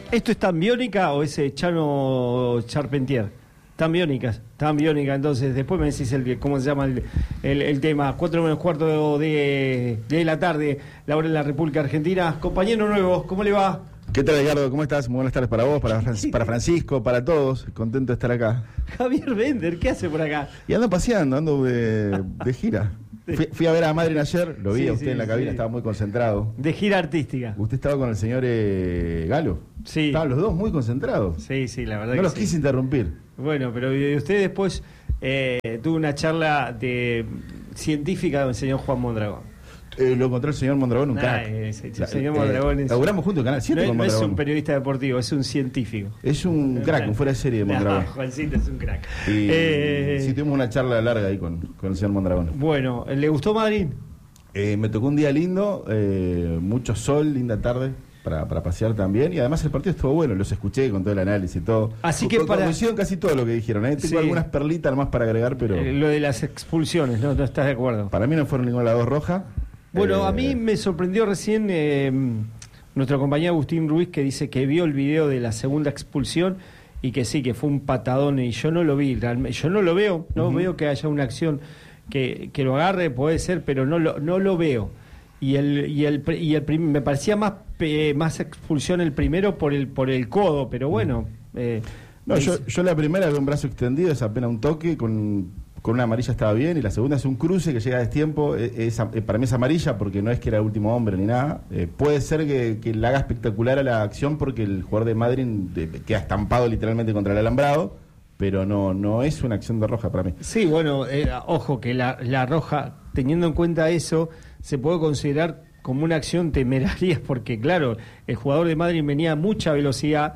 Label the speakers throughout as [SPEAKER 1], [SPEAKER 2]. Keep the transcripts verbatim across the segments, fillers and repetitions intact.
[SPEAKER 1] ¿Esto es tan biónica o ese Chano Charpentier? Tan biónicas, tan biónica. Entonces, después me decís el, cómo se llama el, el, el tema. Cuatro menos cuarto de, de la tarde, la hora en la República Argentina. Compañero nuevo, ¿cómo le va?
[SPEAKER 2] ¿Qué tal, Edgardo? ¿Cómo estás? Muy buenas tardes para vos, para, Fran- para Francisco, para todos. Contento de estar acá.
[SPEAKER 1] Javier Bender, ¿qué hace por acá?
[SPEAKER 2] Y ando paseando, ando de, de gira. Fui, fui a ver a Madrid ayer, lo vi
[SPEAKER 1] Sí,
[SPEAKER 2] a usted
[SPEAKER 1] sí,
[SPEAKER 2] en la cabina,
[SPEAKER 1] sí.
[SPEAKER 2] estaba muy concentrado.
[SPEAKER 1] De gira artística.
[SPEAKER 2] Usted estaba con el señor eh, Galo.
[SPEAKER 1] Sí.
[SPEAKER 2] Estaban los dos muy concentrados.
[SPEAKER 1] Sí, sí, la verdad
[SPEAKER 2] No
[SPEAKER 1] que
[SPEAKER 2] los
[SPEAKER 1] sí.
[SPEAKER 2] quise interrumpir.
[SPEAKER 1] Bueno, pero usted después eh, tuvo una charla de científica con el señor Juan Mondragón.
[SPEAKER 2] Eh, lo encontró el señor Mondragón, un
[SPEAKER 1] Nah,
[SPEAKER 2] crack.
[SPEAKER 1] eh, sí, sí,
[SPEAKER 2] La-
[SPEAKER 1] el señor
[SPEAKER 2] eh,
[SPEAKER 1] Mondragón es...
[SPEAKER 2] Laburamos juntos en Canal siete
[SPEAKER 1] No,
[SPEAKER 2] con
[SPEAKER 1] no es
[SPEAKER 2] Mondragón.
[SPEAKER 1] un periodista deportivo, es un científico.
[SPEAKER 2] Es un crack, un fuera de serie de Mondragón.
[SPEAKER 1] No, Juancito es un crack.
[SPEAKER 2] Y
[SPEAKER 1] Eh,
[SPEAKER 2] sí, tuvimos una charla larga ahí con, con el señor Mondragón.
[SPEAKER 1] Bueno, ¿le gustó Madrid?
[SPEAKER 2] Eh, me tocó un día lindo, eh, mucho sol, linda tarde para, para pasear también, y además el partido estuvo bueno, los escuché con todo el análisis y todo.
[SPEAKER 1] Así
[SPEAKER 2] Co-
[SPEAKER 1] que
[SPEAKER 2] co-
[SPEAKER 1] para-
[SPEAKER 2] coincidieron casi todo lo que dijeron, ¿eh? Tengo
[SPEAKER 1] Sí.
[SPEAKER 2] algunas perlitas más para agregar, pero
[SPEAKER 1] Eh, lo de las expulsiones, ¿no? ¿No estás de acuerdo?
[SPEAKER 2] para mí no fueron ninguna de las dos rojas.
[SPEAKER 1] Bueno,
[SPEAKER 2] Eh,
[SPEAKER 1] a mí me sorprendió recién eh, nuestro compañero Agustín Ruiz, que dice que vio el video de la segunda expulsión y que sí, que fue un patadón, y yo no lo vi, realmente, yo no lo veo, no
[SPEAKER 2] Ujú.
[SPEAKER 1] veo que haya una acción que, que lo agarre, puede ser, pero no lo, no lo veo. Y el y el pri- y el prim- me parecía más pe- más expulsión el primero por el por el codo, pero bueno. eh,
[SPEAKER 2] No,
[SPEAKER 1] me
[SPEAKER 2] yo,
[SPEAKER 1] dice-
[SPEAKER 2] yo la primera veo un brazo extendido, es apenas un toque, con, con una amarilla estaba bien, y la segunda es un cruce que llega a destiempo, es, es- eh, para mí es amarilla porque no es que era el último hombre ni nada. Eh, puede ser que, que le haga espectacular a la acción porque el jugador de Madrid eh, queda estampado literalmente contra el alambrado, pero no, no es una acción de roja para mí.
[SPEAKER 1] Sí, bueno, eh, ojo que la, la roja, teniendo en cuenta eso, se puede considerar como una acción temeraria porque, claro, el jugador de Madrid venía a mucha velocidad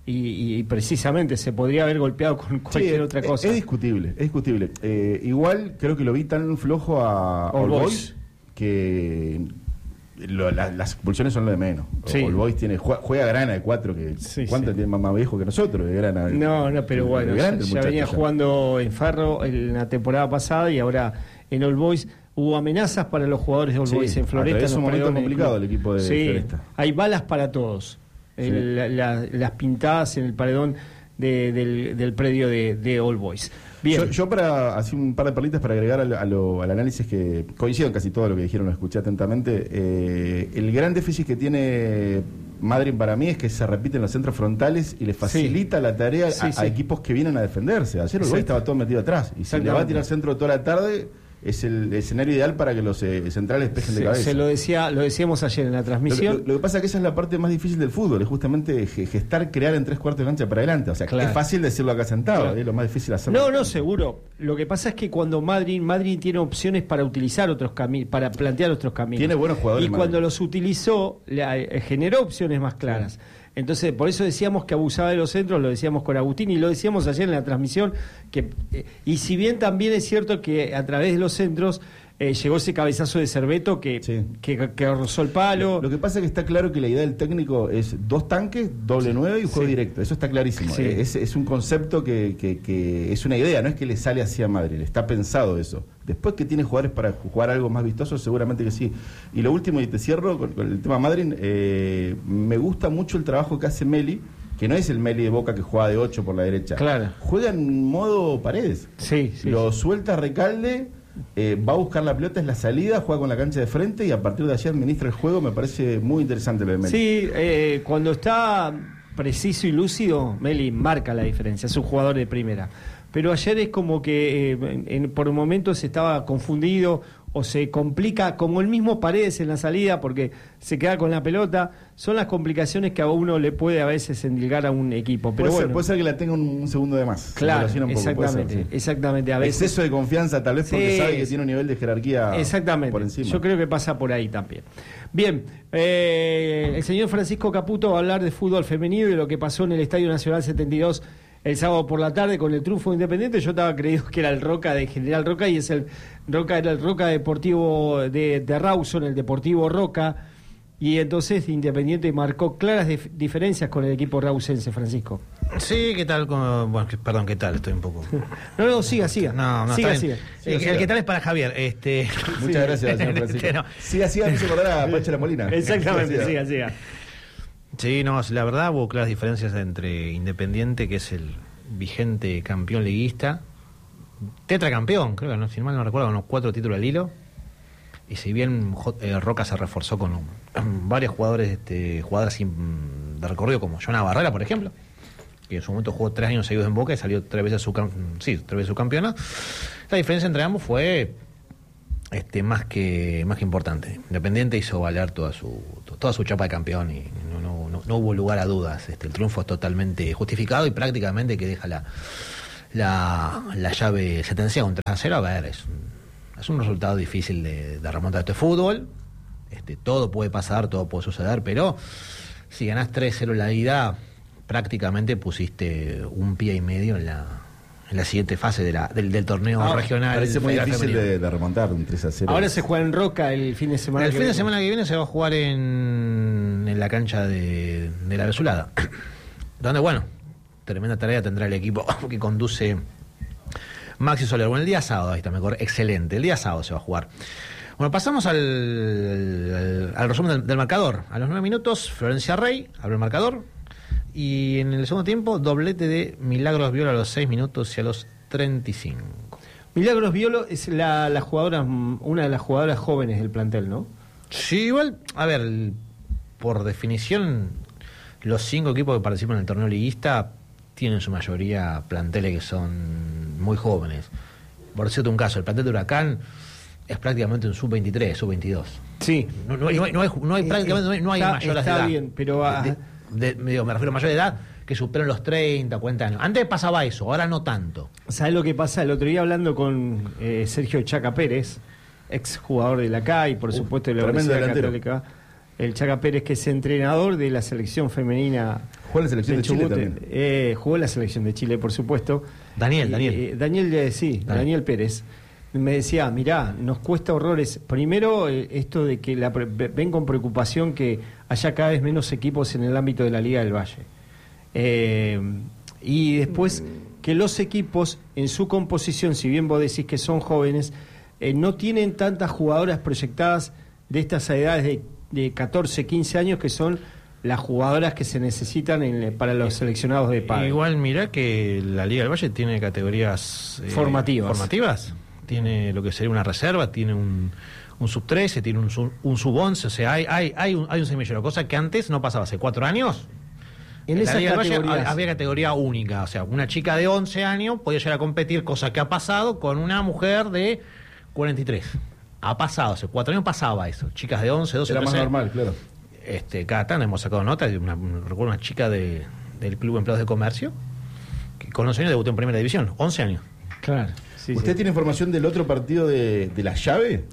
[SPEAKER 1] y, y precisamente se podría haber golpeado con cualquier
[SPEAKER 2] Sí,
[SPEAKER 1] otra
[SPEAKER 2] es,
[SPEAKER 1] cosa.
[SPEAKER 2] Es discutible, es discutible. Eh, igual creo que lo vi tan flojo a
[SPEAKER 1] All
[SPEAKER 2] All
[SPEAKER 1] Boys.
[SPEAKER 2] Boys que lo- la- las expulsiones son lo de menos.
[SPEAKER 1] Sí.
[SPEAKER 2] All Boys tiene, juega, juega Grana de cuatro, que
[SPEAKER 1] Sí,
[SPEAKER 2] ¿cuánto
[SPEAKER 1] sí.
[SPEAKER 2] tiene más, más viejo que nosotros? De Grana,
[SPEAKER 1] No, no, pero
[SPEAKER 2] de-
[SPEAKER 1] bueno,
[SPEAKER 2] de
[SPEAKER 1] ya,
[SPEAKER 2] grande el
[SPEAKER 1] ya
[SPEAKER 2] muchacho
[SPEAKER 1] venía
[SPEAKER 2] ya.
[SPEAKER 1] jugando en Ferro en la temporada pasada y ahora en All Boys hubo amenazas para los jugadores de All
[SPEAKER 2] Sí,
[SPEAKER 1] Boys en Floresta.
[SPEAKER 2] atravesó
[SPEAKER 1] en
[SPEAKER 2] un
[SPEAKER 1] los
[SPEAKER 2] momento
[SPEAKER 1] paredones del
[SPEAKER 2] complicado
[SPEAKER 1] club.
[SPEAKER 2] el equipo de
[SPEAKER 1] Sí,
[SPEAKER 2] Floresta.
[SPEAKER 1] hay balas para todos.
[SPEAKER 2] Sí.
[SPEAKER 1] El- la- la- las pintadas en el paredón de- del, del predio de, de All Boys. Bien.
[SPEAKER 2] Yo, yo para así un par de perlitas para agregar al, a lo- al análisis que coincido en casi todo lo que dijeron, lo escuché atentamente. Eh, el gran déficit que tiene Madrid para mí es que se repiten los centros frontales y le facilita la tarea
[SPEAKER 1] Sí,
[SPEAKER 2] a,
[SPEAKER 1] sí.
[SPEAKER 2] a equipos que vienen a defenderse. Ayer el
[SPEAKER 1] Exacto.
[SPEAKER 2] Uruguay estaba todo metido atrás y si le va a
[SPEAKER 1] Exactamente.
[SPEAKER 2] tirar centro toda la tarde es el escenario ideal para que los eh, centrales despejen de
[SPEAKER 1] se,
[SPEAKER 2] cabeza.
[SPEAKER 1] se lo decía, lo decíamos ayer en la
[SPEAKER 2] Lo,
[SPEAKER 1] transmisión.
[SPEAKER 2] lo- lo que pasa es que esa es la parte más difícil del fútbol, es justamente ge- gestar, crear en tres cuartos de cancha para adelante. O sea,
[SPEAKER 1] Claro.
[SPEAKER 2] es fácil decirlo acá sentado,
[SPEAKER 1] Claro.
[SPEAKER 2] es lo más difícil hacerlo.
[SPEAKER 1] No, no, seguro. Lo que pasa es que cuando Madrid, Madrid tiene opciones para utilizar otros caminos, para plantear otros caminos.
[SPEAKER 2] Tiene buenos jugadores
[SPEAKER 1] Y
[SPEAKER 2] Madrid.
[SPEAKER 1] cuando los utilizó, le, eh, generó opciones más claras. Entonces, por eso decíamos que abusaba de los centros, lo decíamos con Agustín y lo decíamos ayer en la transmisión. que eh, Y si bien también es cierto que a través de los centros eh, llegó ese cabezazo de Cerveto que,
[SPEAKER 2] Sí.
[SPEAKER 1] que, que rozó el palo.
[SPEAKER 2] Lo, lo que pasa es que está claro que la idea del técnico es dos tanques, doble nueve y juego
[SPEAKER 1] Sí.
[SPEAKER 2] directo. Eso está clarísimo.
[SPEAKER 1] Sí.
[SPEAKER 2] Eh, Es, es un concepto que, que- que es una idea, no es que le sale así a Madrid, está pensado eso. Después que tiene jugadores para jugar algo más vistoso, seguramente que sí. Y lo último, y te cierro con, con el tema Madrid, eh, me gusta mucho el trabajo que hace Meli, que no es el Meli de Boca que juega de ocho por la derecha.
[SPEAKER 1] Claro.
[SPEAKER 2] Juega en modo Paredes.
[SPEAKER 1] Sí, sí.
[SPEAKER 2] Lo suelta Recalde, eh, va a buscar la pelota, es la salida, juega con la cancha de frente y a partir de allí administra el juego. Me parece muy interesante lo de Meli.
[SPEAKER 1] Sí, eh, cuando está preciso y lúcido, Meli marca la diferencia, es un jugador de primera. Pero ayer es como que eh, en- en- por momentos estaba confundido o se complica, como el mismo Paredes en la salida, porque se queda con la pelota. Son las complicaciones que a uno le puede a veces endilgar a un equipo. Pero
[SPEAKER 2] puede, ser,
[SPEAKER 1] bueno,
[SPEAKER 2] puede ser que la tenga un, un segundo de más.
[SPEAKER 1] claro,
[SPEAKER 2] Velocidad un poco, puede ser,
[SPEAKER 1] exactamente,
[SPEAKER 2] sí.
[SPEAKER 1] exactamente. A veces,
[SPEAKER 2] Exceso de confianza, tal vez porque
[SPEAKER 1] Sí,
[SPEAKER 2] sabe que
[SPEAKER 1] sí.
[SPEAKER 2] tiene un nivel de jerarquía
[SPEAKER 1] Exactamente.
[SPEAKER 2] por encima.
[SPEAKER 1] Yo creo que pasa por ahí también. Bien, eh, el señor Francisco Caputo va a hablar de fútbol femenino y de lo que pasó en el Estadio Nacional setenta y dos el sábado por la tarde con el triunfo de Independiente. Yo estaba creído que era el Roca de General Roca y es el Roca, era el Roca Deportivo de, de Rawson, el Deportivo Roca. Y entonces Independiente marcó claras dif- diferencias con el equipo rausense, Francisco.
[SPEAKER 3] Sí, ¿qué tal? Como- bueno, que- perdón, ¿qué tal? Estoy un poco...
[SPEAKER 1] No, no, siga, siga.
[SPEAKER 3] No, no,
[SPEAKER 1] siga,
[SPEAKER 3] está bien.
[SPEAKER 1] siga.
[SPEAKER 3] Eh,
[SPEAKER 2] siga,
[SPEAKER 3] el
[SPEAKER 2] siga.
[SPEAKER 3] ¿qué tal? Es para Javier. Este...
[SPEAKER 2] Muchas gracias, señor Francisco.
[SPEAKER 3] Este, no.
[SPEAKER 2] Sí, así me hizo acordar a Pancho La Molina.
[SPEAKER 1] Exactamente,
[SPEAKER 2] Sí, sí.
[SPEAKER 1] siga, siga.
[SPEAKER 3] Sí, no, la verdad hubo claras diferencias entre Independiente, que es el vigente campeón liguista, tetracampeón, creo que no, si mal no recuerdo, con los cuatro títulos al hilo. Y si bien eh, Roca se reforzó con um, varios jugadores, este, jugadoras sin, de recorrido, como Joana Barrera, por ejemplo, que en su momento jugó tres años seguidos en Boca y salió tres veces su sí, tres veces su campeona. La diferencia entre ambos fue este, más que más que importante. Independiente hizo valer toda su toda su chapa de campeón y no, no, no, no hubo lugar a dudas. Este, el triunfo es totalmente justificado y prácticamente que deja la la, la llave sentenciada un tres a cero. A ver, es un Es un resultado difícil de, de remontar este fútbol. Este, todo puede pasar, todo puede suceder, pero si ganás tres cero en la ida, prácticamente pusiste un pie y medio en la, en la siguiente fase de la, del, del torneo ah, regional.
[SPEAKER 2] Parece muy difícil de, de remontar un tres a cero.
[SPEAKER 1] Ahora se juega en Roca el fin de semana.
[SPEAKER 3] El fin de semana que viene se va a jugar en, en la cancha de, de la Vesulada, donde, bueno, tremenda tarea tendrá el equipo que conduce Maxi Soler. Bueno, el día sábado, ahí está mejor, excelente. El día sábado se va a jugar. Bueno, pasamos al, al, al resumen del, del marcador. A los nueve minutos, Florencia Rey abrió el marcador. Y en el segundo tiempo, doblete de Milagros Viola a los seis minutos y a los treinta y cinco.
[SPEAKER 1] Milagros Viola es la, la jugadora, una de las jugadoras jóvenes del plantel, ¿no?
[SPEAKER 3] Sí, igual, a ver, por definición, los cinco equipos que participan en el torneo liguista tienen su mayoría planteles que son muy jóvenes. Por decirte un caso, el plantel de Huracán es prácticamente un sub veintitrés, sub veintidós.
[SPEAKER 1] Sí.
[SPEAKER 3] No, no, hay, no, hay, no, hay, no hay prácticamente no hay, no hay
[SPEAKER 1] está,
[SPEAKER 3] mayores
[SPEAKER 1] está
[SPEAKER 3] de edad.
[SPEAKER 1] Bien, pero a...
[SPEAKER 3] de, de, de, digo, me refiero a mayores de edad que superan los treinta, cuarenta años. Antes pasaba eso, ahora no tanto.
[SPEAKER 1] ¿Sabes lo que pasa? El otro día hablando con eh, Sergio Chaca Pérez, ex jugador de la C A y por uh, supuesto de la Universidad Católica. El Chaca Pérez, que es entrenador de la selección femenina.
[SPEAKER 2] Jugó en la selección de, de Chile también.
[SPEAKER 1] Eh, jugó en la selección de Chile, por supuesto.
[SPEAKER 3] Daniel, Daniel.
[SPEAKER 1] Eh, Daniel, eh, sí, Daniel. Daniel Pérez. Me decía, mirá, nos cuesta horrores. Primero, eh, esto de que la, ven con preocupación que haya cada vez menos equipos en el ámbito de la Liga del Valle. Eh, y después, que los equipos, en su composición, si bien vos decís que son jóvenes, eh, no tienen tantas jugadoras proyectadas de estas edades de de catorce, quince años, que son las jugadoras que se necesitan en, para los seleccionados de padre.
[SPEAKER 3] Igual mirá que la Liga del Valle tiene categorías eh,
[SPEAKER 1] formativas.
[SPEAKER 3] formativas. Tiene lo que sería una reserva, tiene un, un sub trece, tiene un sub, un sub once, o sea, hay, hay, hay un, hay un semillero, cosa que antes no pasaba. Hace cuatro años en, en esa Liga del Valle había categoría única, o sea, una chica de once años podía llegar a competir, cosa que ha pasado con una mujer de cuarenta y tres. Ha pasado, hace cuatro años pasaba eso. Chicas de once, doce,
[SPEAKER 2] era
[SPEAKER 3] trece.
[SPEAKER 2] Era más normal, claro.
[SPEAKER 3] Este, cada tanto hemos sacado notas de una, recuerdo una chica de, del Club Empleados de Comercio que con once años debutó en Primera División, once años.
[SPEAKER 1] Claro. Sí,
[SPEAKER 2] ¿Usted
[SPEAKER 1] sí.
[SPEAKER 2] tiene información del otro partido de, de la llave?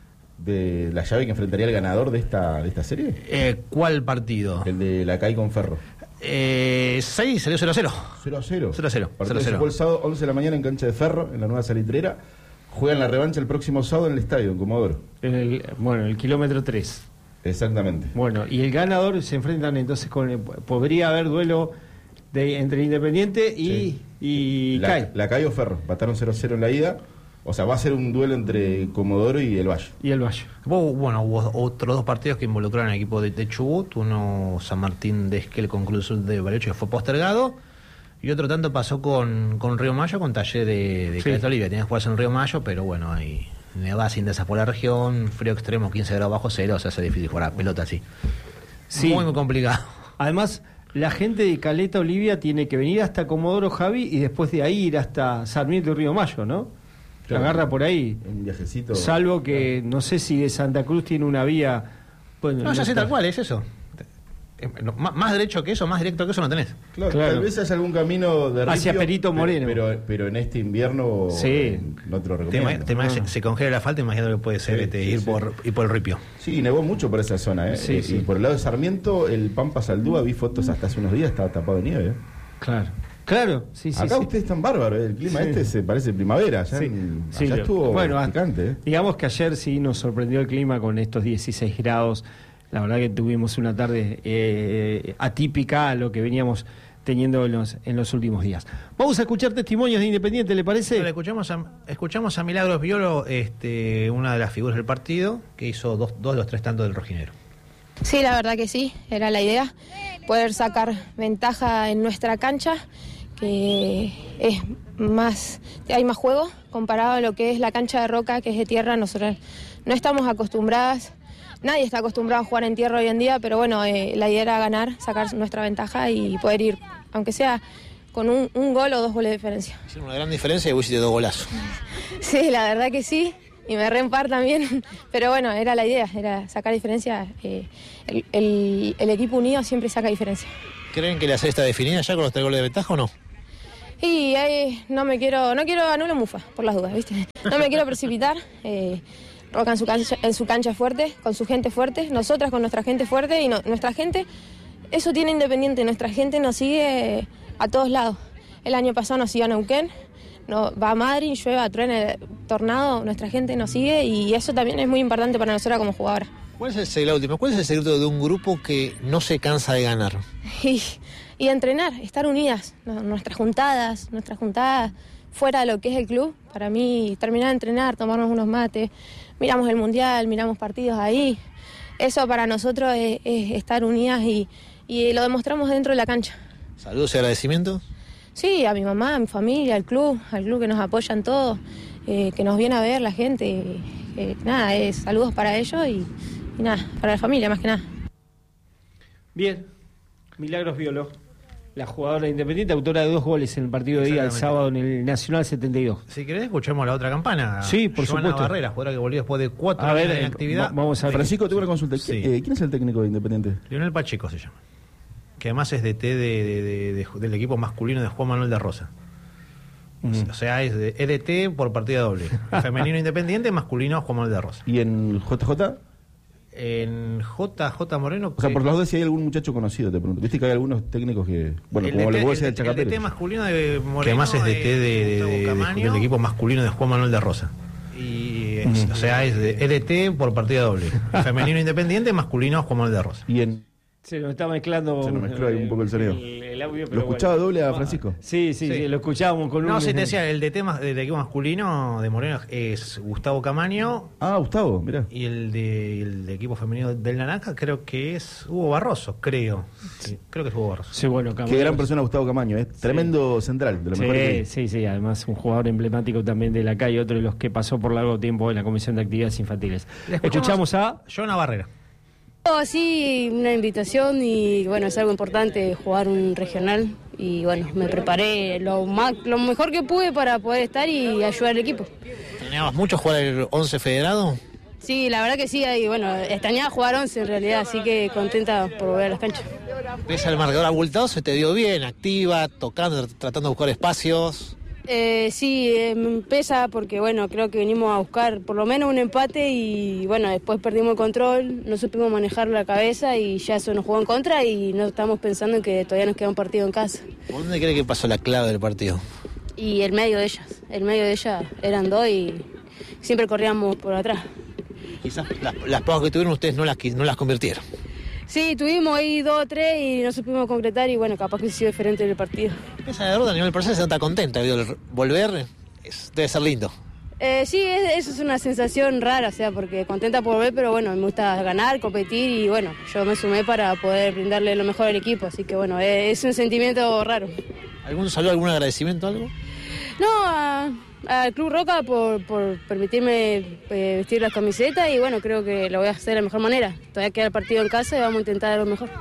[SPEAKER 2] ¿De la llave que enfrentaría al ganador de esta, de esta serie?
[SPEAKER 3] Eh, ¿Cuál partido?
[SPEAKER 2] El de la C A I con Ferro.
[SPEAKER 3] Eh, seis, salió cero a cero.
[SPEAKER 2] cero a cero.
[SPEAKER 3] cero a cero.
[SPEAKER 2] Partido se jugó el sábado once de la mañana en cancha de Ferro, en la nueva salitrera. Juegan la revancha el próximo sábado en el estadio, en Comodoro.
[SPEAKER 1] En el, bueno, el kilómetro tres.
[SPEAKER 2] Exactamente.
[SPEAKER 1] Bueno, y el ganador se enfrentan entonces con... El, podría haber duelo de, entre Independiente y, sí. y
[SPEAKER 2] la,
[SPEAKER 1] C A I.
[SPEAKER 2] La C A I o Ferro. Empataron cero a cero en la ida. O sea, va a ser un duelo entre Comodoro y el Valle.
[SPEAKER 1] Y el Valle.
[SPEAKER 3] Bueno, hubo otros dos partidos que involucraron al equipo de, de Chubut. Uno, San Martín de Esquel con Cruz de Bariloche, que fue postergado. Y otro tanto pasó con, con Río Mayo, con Taller de, de sí. Caleta Olivia. Tenía que jugarse en Río Mayo, pero bueno, hay nevadas intensas por la región, frío extremo, quince grados bajo cero, o sea, es difícil jugar a pelota así.
[SPEAKER 1] Sí.
[SPEAKER 3] Muy, muy complicado.
[SPEAKER 1] Además, la gente de Caleta Olivia tiene que venir hasta Comodoro, Javi, y después de ahí ir hasta Sarmiento y Río Mayo, ¿no? Claro, agarra por ahí.
[SPEAKER 2] Un viajecito.
[SPEAKER 1] Salvo que, claro. No sé si de Santa Cruz tiene una vía...
[SPEAKER 3] Bueno, no, ya sé tal cual, es eso. Más derecho que eso, más directo que eso no tenés.
[SPEAKER 2] Claro, claro. Tal vez haya algún camino de
[SPEAKER 1] hacia Ripio, Perito Moreno.
[SPEAKER 2] Pero, pero, pero en este invierno
[SPEAKER 1] sí.
[SPEAKER 2] no te lo recomiendo.
[SPEAKER 3] Te, te, ah. se, se congela la falta, imagino que puede ser sí, este, sí, ir, sí. Por, ir por el Ripio.
[SPEAKER 2] Sí, nevó mucho por esa zona. ¿eh?
[SPEAKER 1] Sí,
[SPEAKER 2] eh,
[SPEAKER 1] sí.
[SPEAKER 2] Y por el lado de Sarmiento, el Pampa Saldúa, vi fotos hasta hace unos días, estaba tapado de nieve. ¿eh?
[SPEAKER 1] Claro. Claro, sí, sí.
[SPEAKER 2] Acá
[SPEAKER 1] sí.
[SPEAKER 2] ustedes están bárbaros, ¿eh? El clima sí. este se parece primavera. Ya,
[SPEAKER 1] sí.
[SPEAKER 2] en,
[SPEAKER 1] sí,
[SPEAKER 2] allá
[SPEAKER 1] lo,
[SPEAKER 2] estuvo
[SPEAKER 1] bueno,
[SPEAKER 2] picante. ¿eh?
[SPEAKER 1] Digamos que ayer sí nos sorprendió el clima con estos dieciséis grados. La verdad que tuvimos una tarde eh, atípica a lo que veníamos teniendo en los, en los últimos días. Vamos a escuchar testimonios de Independiente, ¿le parece?
[SPEAKER 3] Bueno, escuchamos, a, escuchamos a Milagros Violo, este, una de las figuras del partido, que hizo dos, dos de los tres tantos del rojinero.
[SPEAKER 4] Sí, la verdad que sí, era la idea. poder sacar ventaja en nuestra cancha, que es más, hay más juego comparado a lo que es la cancha de roca, que es de tierra. Nosotros no estamos acostumbradas, nadie está acostumbrado a jugar en tierra hoy en día, pero bueno, eh, la idea era ganar, sacar nuestra ventaja y poder ir, aunque sea con un, un gol o dos goles de diferencia.
[SPEAKER 5] Es una gran diferencia y vos hiciste dos golazos.
[SPEAKER 4] Sí, la verdad que sí, y me re par también, pero bueno, era la idea, era sacar diferencia. Eh, el, el, el equipo unido siempre saca diferencia.
[SPEAKER 5] ¿Creen que la serie está definida ya con los tres goles de ventaja o no?
[SPEAKER 4] Y ahí no me quiero, no quiero anular mufa, por las dudas, ¿viste? No me quiero precipitar. Eh, Roca en su cancha, en su cancha fuerte, con su gente fuerte, nosotras con nuestra gente fuerte, y no, nuestra gente, eso tiene Independiente, nuestra gente nos sigue a todos lados. El año pasado nos siguió a Neuquén, no, va a Madrid, llueve, truene, tornado, nuestra gente nos sigue, y eso también es muy importante para nosotras como jugadoras.
[SPEAKER 5] ¿Cuál es el, la última, ¿cuál es el secreto de un grupo que no se cansa de ganar?
[SPEAKER 4] Y, y entrenar, estar unidas, nuestras juntadas, nuestras juntadas fuera de lo que es el club. Para mí, terminar de entrenar, tomarnos unos mates, miramos el mundial, miramos partidos ahí. Eso para nosotros es, es estar unidas y, y lo demostramos dentro de la cancha.
[SPEAKER 5] ¿Saludos y agradecimientos?
[SPEAKER 4] Sí, a mi mamá, a mi familia, al club, al club que nos apoya en todo, eh, que nos viene a ver la gente. Eh, nada, es saludos para ellos y, y nada, para la familia más que nada.
[SPEAKER 1] Bien, Milagros Violo, la jugadora independiente, autora de dos goles en el partido de día el sábado en el Nacional setenta y dos.
[SPEAKER 3] Si querés, escuchemos la otra campana.
[SPEAKER 1] Sí, por
[SPEAKER 3] Joana
[SPEAKER 1] supuesto.
[SPEAKER 3] Barrera, jugadora que volvió después de cuatro
[SPEAKER 1] a
[SPEAKER 3] años
[SPEAKER 1] ver,
[SPEAKER 3] de actividad.
[SPEAKER 1] Vamos a ver.
[SPEAKER 2] Francisco, tengo una consulta.
[SPEAKER 3] Sí.
[SPEAKER 2] Eh, ¿Quién es el técnico de Independiente?
[SPEAKER 3] Lionel Pacheco se llama. Que además es D T de, de, de, de, del equipo masculino de Juan Manuel de Rosa. Mm. O sea, es, de, es D T por partida doble. Femenino Independiente, masculino Juan Manuel de Rosa.
[SPEAKER 2] ¿Y en J J?
[SPEAKER 3] En J J Moreno.
[SPEAKER 2] O sea,
[SPEAKER 3] que,
[SPEAKER 2] por las dos, si hay algún muchacho conocido, te pregunto. Viste que hay algunos técnicos que. Bueno,
[SPEAKER 3] el
[SPEAKER 2] como
[SPEAKER 3] D T,
[SPEAKER 2] lo vos decías
[SPEAKER 3] el,
[SPEAKER 2] del
[SPEAKER 3] el D T
[SPEAKER 2] Chacapérez.
[SPEAKER 3] masculino de Moreno. Que además es D T de, de, de, de, del equipo masculino de Juan Manuel de Rosa. Y es, mm. O sea, es, de, es D T por partida doble. Femenino Independiente, masculino Juan Manuel de Rosa.
[SPEAKER 2] Y en.
[SPEAKER 1] Se nos está mezclando.
[SPEAKER 2] Se nos mezcló ahí un poco el sonido.
[SPEAKER 1] El, el audio, pero
[SPEAKER 2] ¿Lo escuchaba
[SPEAKER 1] bueno.
[SPEAKER 2] doble a Francisco?
[SPEAKER 1] Sí, sí, sí, sí, lo escuchábamos con
[SPEAKER 3] no,
[SPEAKER 1] un.
[SPEAKER 3] No, sí, te decía, el D T más, del equipo masculino de Moreno es Gustavo Camaño.
[SPEAKER 2] Ah, Gustavo, mirá.
[SPEAKER 3] Y el de el de equipo femenino del Naranja creo que es Hugo Barroso, creo. Sí, creo que es Hugo Barroso.
[SPEAKER 1] Sí, bueno,
[SPEAKER 2] Camaño. Qué gran persona Gustavo Camaño, es ¿eh? Tremendo sí. central, de lo
[SPEAKER 1] sí,
[SPEAKER 2] mejor que...
[SPEAKER 1] Sí, sí, además un jugador emblemático también de la calle, otro de los que pasó por largo tiempo en la Comisión de Actividades Infantiles. Escuchamos a
[SPEAKER 3] Joana Barrera.
[SPEAKER 6] Sí, una invitación y bueno, es algo importante jugar un regional y bueno, me preparé lo, más, lo mejor que pude para poder estar y ayudar al equipo.
[SPEAKER 5] ¿Extrañabas mucho jugar el once federado?
[SPEAKER 6] Sí, la verdad que sí, y bueno, extrañaba jugar once en realidad, así que contenta por volver a las canchas.
[SPEAKER 5] Pese al marcador abultado, se te dio bien, activa, tocando, tratando de buscar espacios.
[SPEAKER 6] Eh, sí, eh, me pesa porque bueno, creo que venimos a buscar por lo menos un empate y bueno, después perdimos el control, no supimos manejar la cabeza y ya eso nos jugó en contra y no estamos pensando en que todavía nos queda un partido en casa.
[SPEAKER 5] ¿Por dónde cree que pasó la clave del partido?
[SPEAKER 6] Y el medio de ellas, el medio de ellas eran dos y siempre corríamos por atrás.
[SPEAKER 5] Quizás las, las pausas que tuvieron ustedes no las, no las convirtieron.
[SPEAKER 6] Sí, tuvimos ahí dos o tres y no supimos concretar y bueno, capaz que se hizo diferente el partido.
[SPEAKER 5] Esa derrota a nivel personal se nota contenta, volver es, debe ser lindo.
[SPEAKER 6] Eh, sí, es, eso es una sensación rara, o sea, porque contenta por volver, pero bueno, me gusta ganar, competir y bueno, yo me sumé para poder brindarle lo mejor al equipo, así que bueno, es, es un sentimiento raro.
[SPEAKER 5] ¿Algún saludo, algún agradecimiento, algo?
[SPEAKER 6] No, a... al Club Roca por, por permitirme eh, vestir las camisetas y bueno, creo que lo voy a hacer de la mejor manera. Todavía queda el partido en casa y vamos a intentar lo mejor.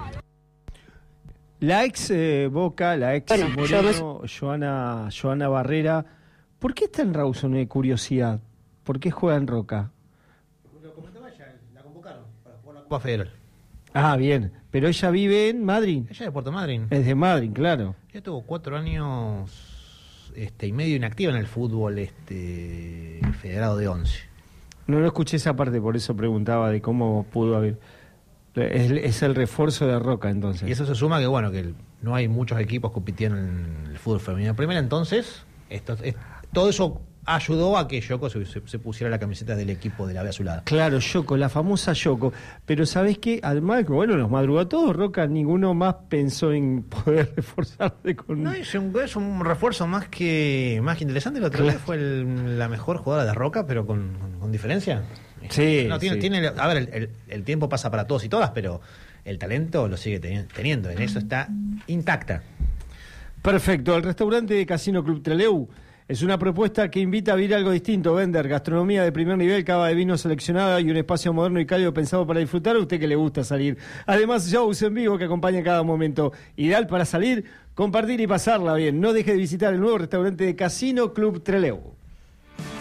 [SPEAKER 1] La ex eh, Boca, la ex
[SPEAKER 6] bueno,
[SPEAKER 1] Moreno, me... Joana, Joana Barrera, ¿por qué está en Rawson de curiosidad? ¿Por qué juega en Roca?
[SPEAKER 3] Lo comentaba ella, la convocaron para jugar la Copa Federal.
[SPEAKER 1] Ah, bien, pero ella vive en Madrid.
[SPEAKER 3] Ella es de Puerto Madryn.
[SPEAKER 1] Es de Madrid, claro.
[SPEAKER 3] Ella tuvo cuatro años... Este, y medio inactiva en el fútbol este federado de once.
[SPEAKER 1] No lo escuché esa parte, por eso preguntaba de cómo pudo haber. Es, es el refuerzo de Roca, entonces.
[SPEAKER 3] Y eso se suma que, bueno, que el, no hay muchos equipos compitiendo en el fútbol femenino. Primero, entonces, esto, es, todo eso ayudó a que Yoko se, se, se pusiera la camiseta del equipo de la B azulada.
[SPEAKER 1] Claro, Yoko, la famosa Yoko. Pero ¿sabés qué? Además, bueno, los madrugó a todos, Roca, ninguno más pensó en poder reforzarse con...
[SPEAKER 3] No, es un, es un refuerzo más que más que interesante. La otra claro. vez fue el, la mejor jugadora de Roca, pero con, con, con diferencia.
[SPEAKER 1] Sí,
[SPEAKER 3] no, tiene,
[SPEAKER 1] sí.
[SPEAKER 3] tiene, a ver, el, el, el tiempo pasa para todos y todas, pero el talento lo sigue teni- teniendo, en eso está intacta.
[SPEAKER 1] Perfecto, el restaurante de Casino Club Trelew es una propuesta que invita a vivir algo distinto, vender gastronomía de primer nivel, cava de vino seleccionada y un espacio moderno y cálido pensado para disfrutar a usted que le gusta salir. Además, shows en vivo que acompañan cada momento. Ideal para salir, compartir y pasarla bien. No deje de visitar el nuevo restaurante de Casino Club Trelew.